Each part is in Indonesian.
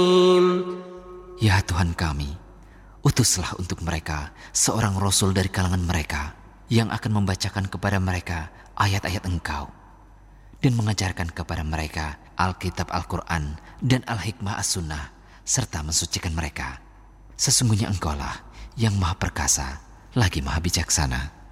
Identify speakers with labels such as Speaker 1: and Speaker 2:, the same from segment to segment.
Speaker 1: Ya Tuhan kami, utuslah untuk mereka seorang Rasul dari kalangan mereka yang akan membacakan kepada mereka ayat-ayat Engkau dan mengajarkan kepada mereka Alkitab Al-Quran dan Al-Hikmah As-Sunnah serta mensucikan mereka. Sesungguhnya Engkaulah yang Maha Perkasa lagi Maha Bijaksana.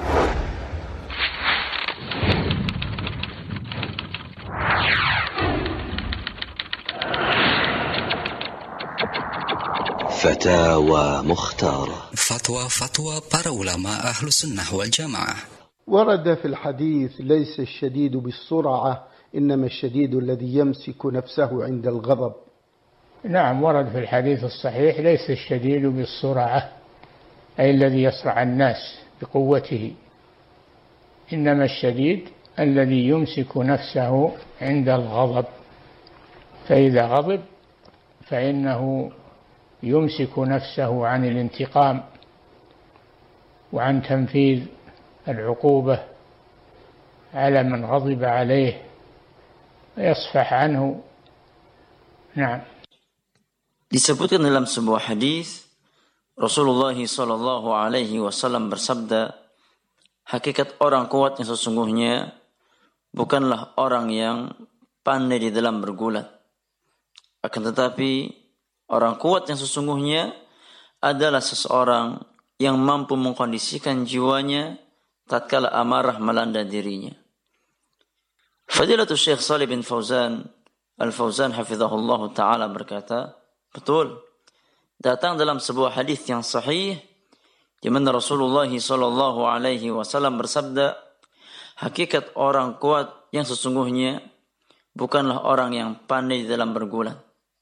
Speaker 2: فتاوى مختارة.
Speaker 3: فتوى para ulama ahlu sunnah wal jamaah.
Speaker 4: ورد في الحديث ليس الشديد بالسرعة إنما الشديد الذي يمسك نفسه عند الغضب.
Speaker 5: نعم، ورد في الحديث الصحيح ليس الشديد بالسرعة أي الذي يسرع الناس بقوته، إنما الشديد الذي يمسك نفسه عند الغضب، فإذا غضب فإنه يمسك نفسه عن الانتقام وعن تنفيذ العقوبة على من غضب عليه ويصفح عنه. نعم.
Speaker 6: Disebutkan dalam sebuah hadis Rasulullah sallallahu alaihi wasallam bersabda, hakikat orang kuat yang sesungguhnya bukanlah orang yang pandai di dalam bergulat, akan tetapi orang kuat yang sesungguhnya adalah seseorang yang mampu mengkondisikan jiwanya tatkala amarah melanda dirinya. Fadilatul Syekh Shalih bin Fauzan Al-Fauzan hafizahullah ta'ala berkata, betul, datang dalam sebuah hadis yang sahih di mana Rasulullah sallallahu alaihi wasallam bersabda, hakikat orang kuat yang sesungguhnya bukanlah orang yang pandai dalam bergulat,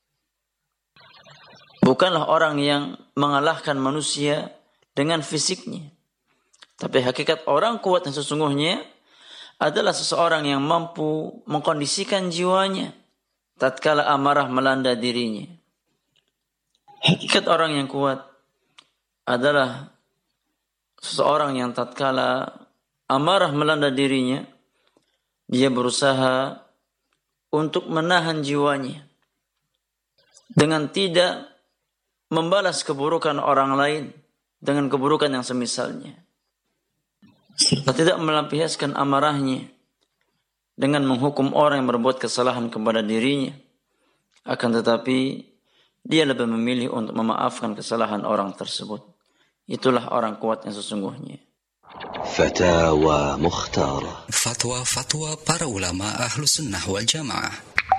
Speaker 6: bukanlah orang yang mengalahkan manusia dengan fisiknya, tapi hakikat orang kuat yang sesungguhnya adalah seseorang yang mampu mengkondisikan jiwanya tatkala amarah melanda dirinya. Hakikat orang yang kuat adalah seseorang yang tatkala amarah melanda dirinya, dia berusaha untuk menahan jiwanya dengan tidak membalas keburukan orang lain dengan keburukan yang semisalnya, serta tidak melampiaskan amarahnya dengan menghukum orang yang berbuat kesalahan kepada dirinya, akan tetapi dia lebih memilih untuk memaafkan kesalahan orang tersebut. Itulah orang kuat yang sesungguhnya.
Speaker 2: Fatawa Mukhtara.
Speaker 3: Fatwa para ulama ahlu sunnah wal jamaah.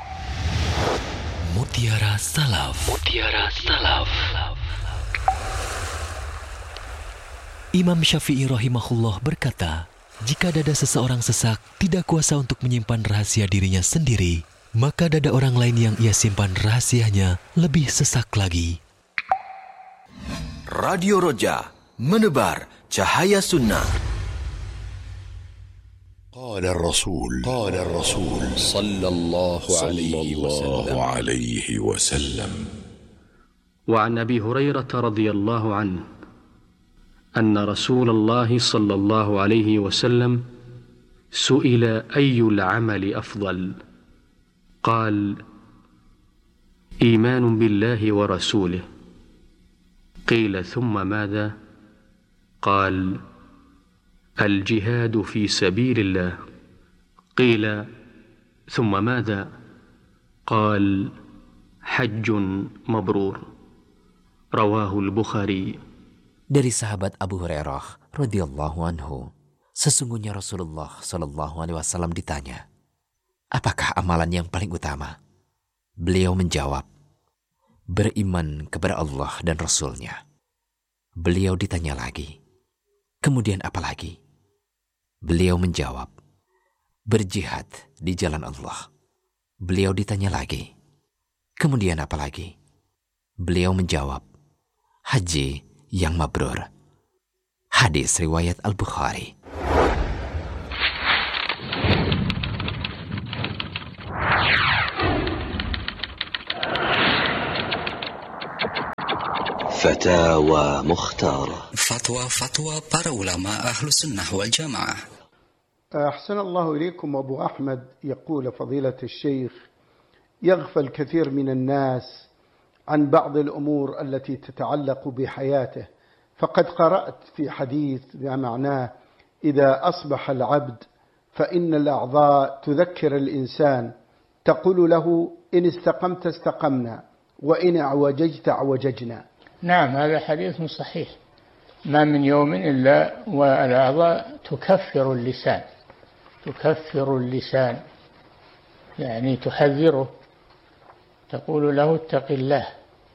Speaker 1: Mutiara Salaf. Imam Syafi'i rahimahullah berkata, jika dada seseorang sesak, tidak kuasa untuk menyimpan rahasia dirinya sendiri, maka dada orang lain yang ia simpan rahasianya lebih sesak lagi.
Speaker 2: Radio Roja, menebar cahaya sunnah.
Speaker 7: قال الرسول صلى الله عليه وسلم
Speaker 8: وعن أبي هريرة رضي الله عنه أن رسول الله صلى الله عليه وسلم سئل أي العمل أفضل قال إيمان بالله ورسوله قيل ثم ماذا قال الجهاد في سبيل الله قيل ثم ماذا قال حج مبرور رواه البخاري.
Speaker 1: Dari sahabat Abu Hurairah radhiyallahu anhu, sesungguhnya Rasulullah sallallahu alaihi wasallam ditanya, apakah amalan yang paling utama? Beliau menjawab, beriman kepada Allah dan Rasul-Nya. Beliau ditanya lagi, kemudian apa lagi? Beliau menjawab, berjihad di jalan Allah. Beliau ditanya lagi, kemudian apa lagi? Beliau menjawab, haji yang mabrur. Hadis riwayat Al-Bukhari.
Speaker 2: Fatawa Mukhtara.
Speaker 3: Fatwa para ulama ahlu sunnah wal jamaah.
Speaker 4: أحسن الله إليكم. أبو أحمد يقول فضيلة الشيخ: يغفل كثير من الناس عن بعض الأمور التي تتعلق بحياته. فقد قرأت في حديث بمعناه: إذا أصبح العبد فإن الأعضاء تذكر الإنسان، تقول له: إن استقمت استقمنا، وإن اعوججت اعوججنا.
Speaker 5: نعم، هذا حديث صحيح. ما من يوم إلا والأعضاء تكفر اللسان، يعني تحذره، تقول له: اتق الله،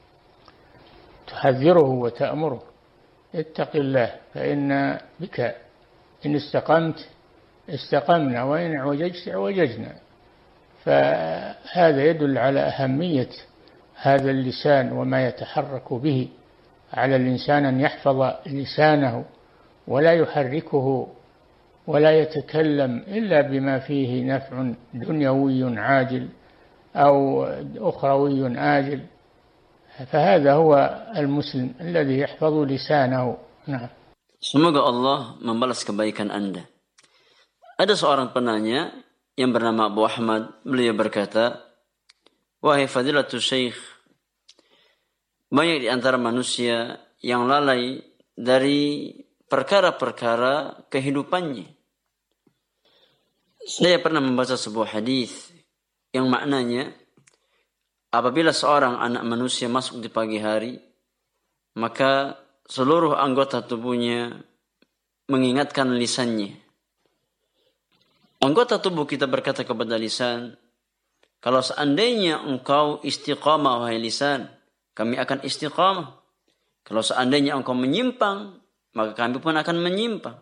Speaker 5: تحذره وتأمره: اتق الله، فإن بك إن استقمت استقمنا، وإن اعوججت اعوججنا. فهذا يدل على أهمية هذا اللسان وما يتحرك به. على الإنسان أن يحفظ لسانه ولا يحركه ولا يتكلم إلا بما فيه نفع دنيوي عاجل أو أخروي آجل. فهذا هو المسلم الذي يحفظ لسانه. نعم.
Speaker 6: Semoga Allah membalas kebaikan Anda. Ada seorang penanya yang bernama Abu Ahmad. Beliau berkata, wahai Fadilatul Syekh, banyak di antara manusia yang lalai dari perkara-perkara kehidupannya. Saya pernah membaca sebuah hadis yang maknanya, apabila seorang anak manusia masuk di pagi hari, maka seluruh anggota tubuhnya mengingatkan lisannya. Anggota tubuh kita berkata kepada lisan, kalau seandainya engkau istiqamah wahai lisan, kami akan istiqamah. Kalau seandainya engkau menyimpang, maka kami pun akan menyimpang.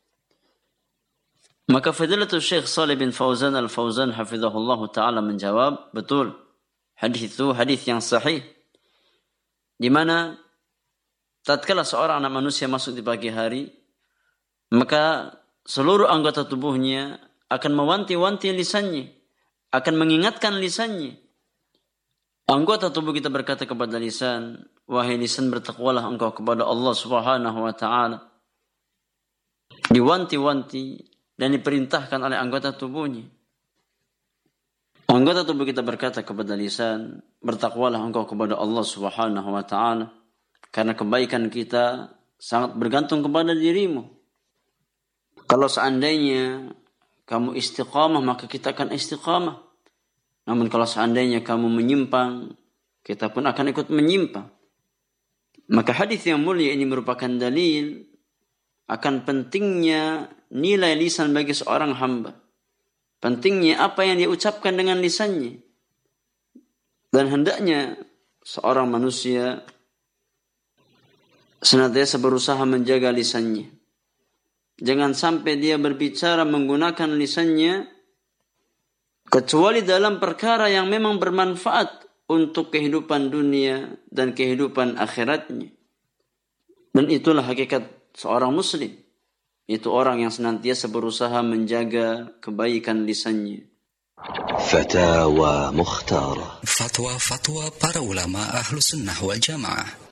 Speaker 6: Maka Fadilatul Syekh Shalih bin Fauzan Al-Fauzan hafizahullah ta'ala menjawab, betul, hadis itu hadis yang sahih, di mana tatkala seorang anak manusia masuk di pagi hari, maka seluruh anggota tubuhnya akan mewanti-wanti lisannya, akan mengingatkan lisannya. Anggota tubuh kita berkata kepada lisan, wahai lisan, bertakwalah engkau kepada Allah Subhanahu wa ta'ala. Diwanti-wanti dan diperintahkan oleh anggota tubuhnya. Anggota tubuh kita berkata kepada lisan, bertakwalah engkau kepada Allah Subhanahu wa ta'ala, karena kebaikan kita sangat bergantung kepada dirimu. Kalau seandainya kamu istiqamah, maka kita akan istiqamah. Namun kalau seandainya kamu menyimpang, kita pun akan ikut menyimpang. Maka hadis yang mulia ini merupakan dalil akan pentingnya nilai lisan bagi seorang hamba. Pentingnya apa yang dia ucapkan dengan lisannya. Dan hendaknya seorang manusia senantiasa berusaha menjaga lisannya. Jangan sampai dia berbicara menggunakan lisannya kecuali dalam perkara yang memang bermanfaat untuk kehidupan dunia dan kehidupan akhiratnya. Dan itulah hakikat seorang muslim. Itu orang yang senantiasa berusaha menjaga kebaikan lisannya.
Speaker 2: Fatawa Mukhtara.
Speaker 3: Fatwa para ulama Ahlus Sunnah wal Jamaah.